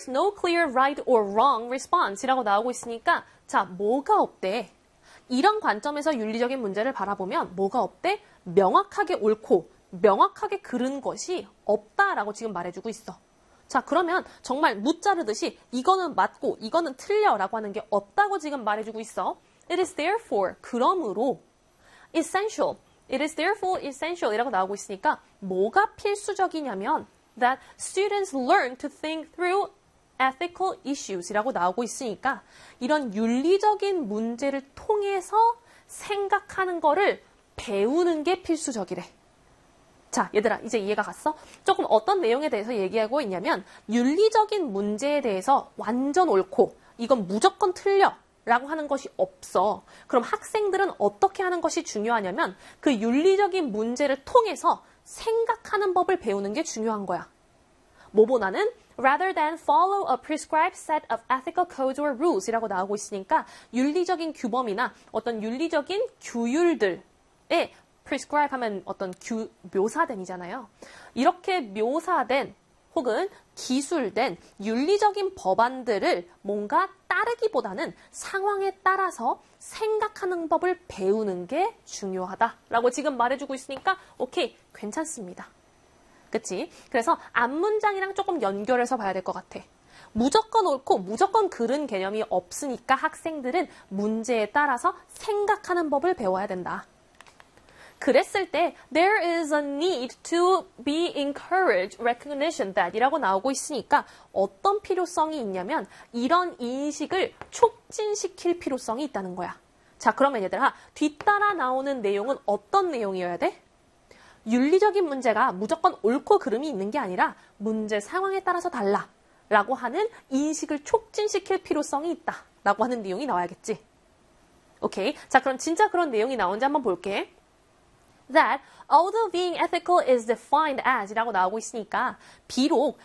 There's no clear right or wrong response이라고 나오고 있으니까 자, 뭐가 없대? 이런 관점에서 윤리적인 문제를 바라보면 뭐가 없대? 명확하게 옳고 명확하게 그른 것이 없다라고 지금 말해주고 있어. 자, 그러면 정말 무자르듯이 이거는 맞고 이거는 틀려라고 하는 게 없다고 지금 말해주고 있어. It is therefore, 그러므로 essential, it is therefore essential 이라고 나오고 있으니까 뭐가 필수적이냐면 that students learn to think through ethical issues 이라고 나오고 있으니까 이런 윤리적인 문제를 통해서 생각하는 거를 배우는 게 필수적이래. 자, 얘들아, 이제 이해가 갔어? 조금 어떤 내용에 대해서 얘기하고 있냐면 윤리적인 문제에 대해서 완전 옳고 이건 무조건 틀려 라고 하는 것이 없어. 그럼 학생들은 어떻게 하는 것이 중요하냐면 그 윤리적인 문제를 통해서 생각하는 법을 배우는 게 중요한 거야. 뭐보다는 rather than follow a prescribed set of ethical codes or rules 이라고 나오고 있으니까 윤리적인 규범이나 어떤 윤리적인 규율들에 prescribe 하면 어떤 묘사된이잖아요. 이렇게 묘사된 혹은 기술된 윤리적인 법안들을 뭔가 따르기보다는 상황에 따라서 생각하는 법을 배우는 게 중요하다라고 지금 말해주고 있으니까 오케이, 괜찮습니다. 그치? 그래서 앞문장이랑 조금 연결해서 봐야 될 것 같아. 무조건 옳고 무조건 그른 개념이 없으니까 학생들은 문제에 따라서 생각하는 법을 배워야 된다. 그랬을 때 there is a need to be encouraged recognition that 이라고 나오고 있으니까 어떤 필요성이 있냐면 이런 인식을 촉진시킬 필요성이 있다는 거야. 자, 그러면 얘들아, 뒤따라 나오는 내용은 어떤 내용이어야 돼? 윤리적인 문제가 무조건 옳고 그름이 있는 게 아니라 문제 상황에 따라서 달라 라고 하는 인식을 촉진시킬 필요성이 있다 라고 하는 내용이 나와야겠지. 오케이. 자, 그럼 진짜 그런 내용이 나온지 한번 볼게. That although being ethical is defined as 이라고 나오고 있으니까 비록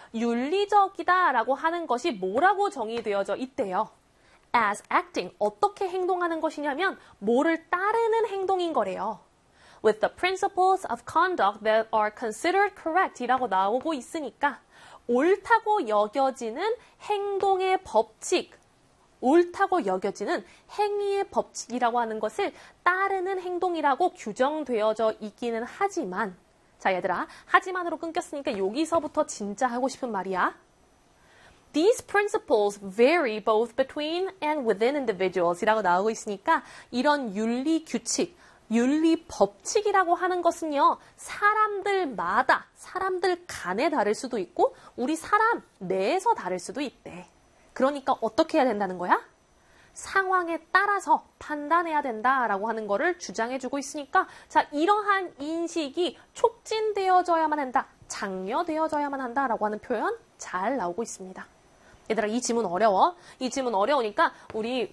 윤리적이다 라고 하는 것이 뭐라고 정의되어져 있대요. As acting, 어떻게 행동하는 것이냐면 뭐를 따르는 행동인 거래요. With the principles of conduct that are considered correct 이라고 나오고 있으니까 옳다고 여겨지는 행동의 법칙, 옳다고 여겨지는 행위의 법칙이라고 하는 것을 따르는 행동이라고 규정되어져 있기는 하지만 자, 얘들아, 하지만으로 끊겼으니까 여기서부터 진짜 하고 싶은 말이야. These principles vary both between and within individuals 이라고 나오고 있으니까 이런 윤리 규칙, 윤리 법칙이라고 하는 것은요, 사람들마다, 사람들 간에 다를 수도 있고 우리 사람 내에서 다를 수도 있대. 그러니까 어떻게 해야 된다는 거야? 상황에 따라서 판단해야 된다라고 하는 거를 주장해주고 있으니까 자, 이러한 인식이 촉진되어져야만 한다, 장려되어져야만 한다라고 하는 표현 잘 나오고 있습니다. 얘들아, 이 지문 어려워? 이 지문 어려우니까 우리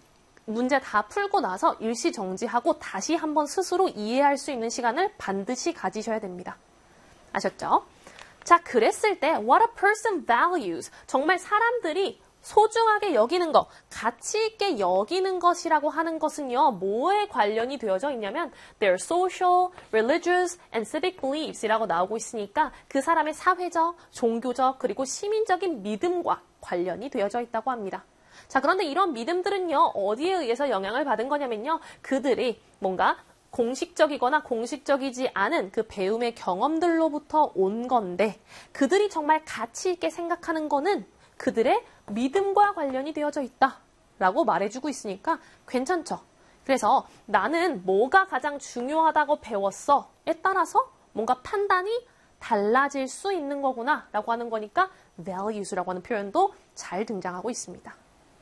문제 다 풀고 나서 일시정지하고 다시 한번 스스로 이해할 수 있는 시간을 반드시 가지셔야 됩니다. 아셨죠? 자, 그랬을 때 what a person values, 정말 사람들이 소중하게 여기는 것, 가치 있게 여기는 것이라고 하는 것은요, 뭐에 관련이 되어져 있냐면 their social, religious, and civic beliefs 이라고 나오고 있으니까 그 사람의 사회적, 종교적, 그리고 시민적인 믿음과 관련이 되어져 있다고 합니다. 자, 그런데 이런 믿음들은요, 어디에 의해서 영향을 받은 거냐면요, 그들이 뭔가 공식적이거나 공식적이지 않은 그 배움의 경험들로부터 온 건데 그들이 정말 가치 있게 생각하는 거는 그들의 믿음과 관련이 되어져 있다라고 말해주고 있으니까 괜찮죠. 그래서 나는 뭐가 가장 중요하다고 배웠어에 따라서 뭔가 판단이 달라질 수 있는 거구나 라고 하는 거니까 values라고 하는 표현도 잘 등장하고 있습니다.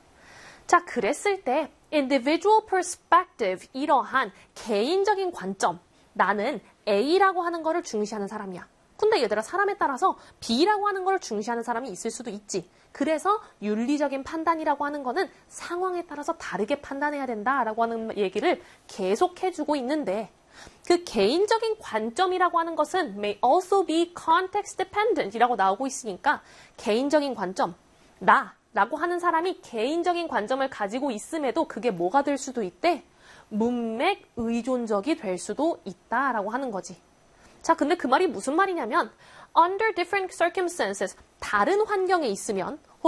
자, 그랬을 때 individual perspective, 이러한 개인적인 관점, 나는 A라고 하는 거를 중시하는 사람이야. 근데 얘들아, 사람에 따라서 B라고 하는 걸 중시하는 사람이 있을 수도 있지. 그래서 윤리적인 판단이라고 하는 거는 상황에 따라서 다르게 판단해야 된다라고 하는 얘기를 계속해주고 있는데 그 개인적인 관점이라고 하는 것은 may also be context dependent 이라고 나오고 있으니까 개인적인 관점, 나라고 하는 사람이 개인적인 관점을 가지고 있음에도 그게 뭐가 될 수도 있대? 문맥 의존적이 될 수도 있다라고 하는 거지. 자, 근데 그 말이 무슨 말이냐면 under different circumstances, 다른 환경에 있으면